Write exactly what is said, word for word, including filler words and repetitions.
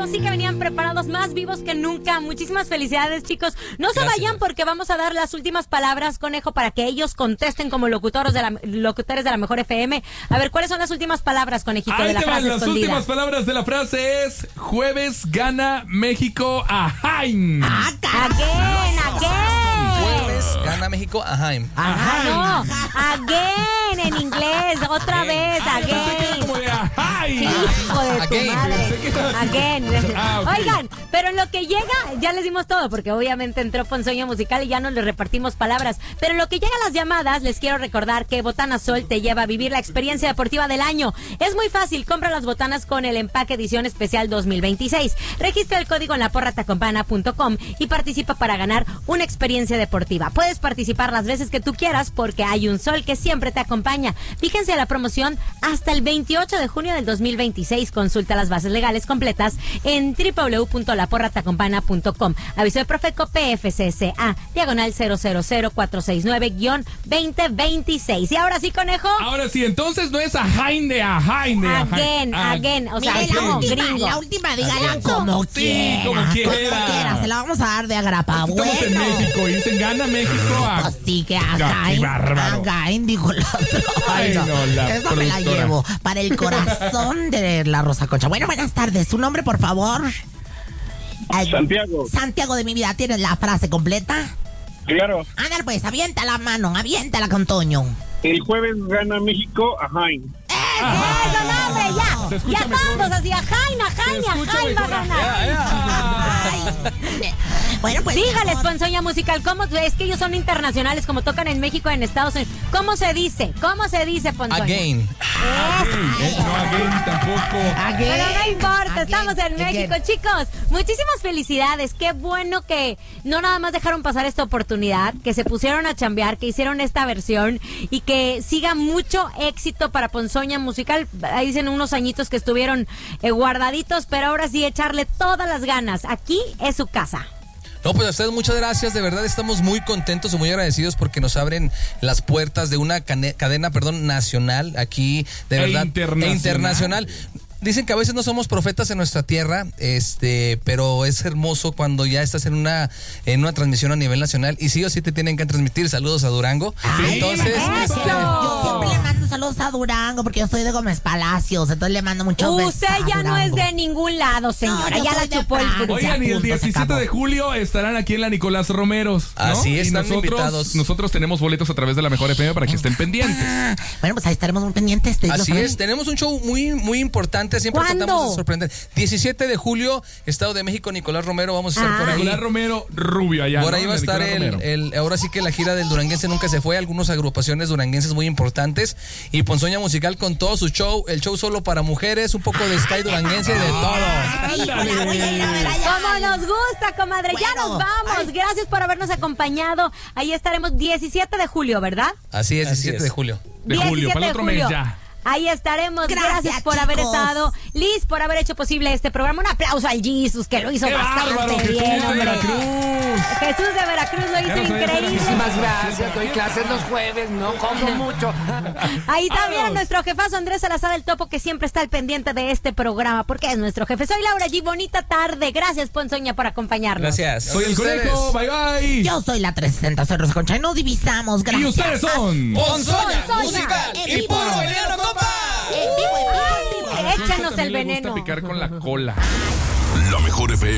preparados, sí que venían preparados, más vivos que nunca. Muchísimas felicidades, chicos. No se Gracias. vayan porque vamos a dar las últimas palabras, Conejo, para que ellos contesten como locutores de la, locutores de la Mejor F M. A ver, ¿cuáles son las últimas palabras, Conejito, Ahí de la te van, frase las escondida? últimas palabras de la frase es: jueves gana México a Jaime. Again, again. Jueves gana México a Jaime. Ah, no, again en inglés, otra Again. vez, Ah, pensé que era again. como de a Jaime. Hijo de tu Again. madre. Pensé que era así. Again. Ah, ok. Oigan, pero en lo que llega, ya les dimos todo, porque obviamente entró Ponzoña Musical y ya nos le repartimos palabras. Pero en lo que llega a las llamadas, les quiero recordar que Botana Sol te lleva a vivir la experiencia deportiva del año. Es muy fácil, compra las botanas con el empaque edición especial dos mil veintiséis. Registra el código en la porra tacompana punto com y participa para ganar una experiencia deportiva. Puedes participar las veces que tú quieras porque hay un sol que siempre te acompaña. Fíjense la promoción hasta el veintiocho de junio del dos mil veintiséis. Consulta las bases legales completas en doble u doble u doble u punto la porra tacompana punto com. Aviso de Profeco P F C C A, diagonal cero cero cero cuatro seis nueve guión veinte veintiséis. Y ahora sí, Conejo. Ahora sí, entonces no es a Jaime, a Jaime. a Again, Jaime. Ah, again. O sea, Mire, la como última, gringo. la última, dígala Again. como Sí, quiera. como quiera. quiera. Se la vamos a dar de agrapa. Estamos en Bueno. México y dicen gana México a. Pues sí, que Ah, qué Again, bárbaro. Again, dijo la otra. Ay, no, la Esa me la productora. llevo para el corazón de la Rosa Concha. Bueno, buenas tardes. ¿Su nombre, por favor? Eh, Santiago. Santiago de mi vida, ¿tienes la frase completa? Claro, Ándale pues, avienta la mano, aviéntala con Toño. el jueves gana México a Jaime. ¡Eso, no, hombre, Se ya! escucha Ya mejor. todos así, a Jaime, a Se Jaime, a escucha Jaime va a mejor. ganar. Ay. Bueno, pues. Dígales, mejor. Ponzoña Musical, ¿cómo? Es que ellos son internacionales, como tocan en México, en Estados Unidos. ¿Cómo se dice? ¿Cómo se dice, Ponzoña? Again. Eh, no, again tampoco. Pero no importa, Again, estamos en México, again. chicos. Muchísimas felicidades. Qué bueno que no nada más dejaron pasar esta oportunidad, que se pusieron a chambear, que hicieron esta versión y que siga mucho éxito para Ponzoña Musical. Ahí dicen unos añitos que estuvieron eh, guardaditos, pero ahora sí echarle todas las ganas. Aquí es su casa. No, pues a ustedes muchas gracias, de verdad estamos muy contentos y muy agradecidos porque nos abren las puertas de una cane- cadena, perdón, nacional aquí, de E verdad, internacional. e internacional. Dicen que a veces no somos profetas en nuestra tierra, este, pero es hermoso cuando ya estás en una en una transmisión a nivel nacional y sí o sí te tienen que transmitir saludos a Durango. Ay, Entonces, ¡eso! este, Yo siempre le mando saludos a Durango porque yo soy de Gómez Palacios, entonces le mando muchos besos. Usted a ya no es Durango. de ningún lado, señora. No, yo ya soy la de chupó el Francia. fruto. Oigan, y el punto, se diecisiete acabó. de julio estarán aquí en la Nicolás Romeros, ¿no? Así Y están nosotros, invitados. Nosotros tenemos boletos a través de la Mejor F M para que estén pendientes. Ah, bueno, pues ahí estaremos muy pendientes. te- lo así saben. es, tenemos un show muy muy importante, siempre ¿Cuándo? tratamos de sorprender. diecisiete de julio, Estado de México, Nicolás Romero, vamos a estar Ah. por ahí. Nicolás Romero Rubio allá. Por ¿no? ahí va a La estar Nicolás el, Romero. el- ahora sí que la gira del Duranguense nunca se fue, algunas agrupaciones duranguenses muy importantes y Ponzoña Musical con todo su show, el show solo para mujeres, un poco de Sky Duranguense, de todo. Ay, híjole, voy a ir a ver allá. Como nos gusta, comadre. Ya Bueno, nos vamos. Gracias por habernos acompañado. Ahí estaremos diecisiete de julio, ¿verdad? Así es, Así diecisiete es. de julio. De julio, para el otro mes ya. Ahí estaremos. Gracias, Gracias, por haber chicos. estado. Liz, por haber hecho posible este programa. Un aplauso al Jesus, que lo hizo ¡Qué bastante bárbaro! Jesús bien, de hombre. Veracruz. Jesús de Veracruz lo Ya hizo nos había increíble. Muchísimas gracias, doy clases los jueves, no como mucho. Ahí también Vámonos. nuestro jefazo Andrés Salazar el Topo, que siempre está al pendiente de este programa, porque es nuestro jefe. Soy Laura G. Bonita tarde. Gracias, Ponzoña, por acompañarnos. Gracias. Soy el Ustedes. Conejo. Bye, bye. Yo soy la trescientos sesenta, soy Rosa Concha y nos divisamos. Gracias. Y ustedes son. Ponzoña Ponzoña Musical en y vivo. puro veneno, compa. En vivo, en vivo, en vivo. Échanos el También le gusta veneno. picar con la cola. La Mejor F M.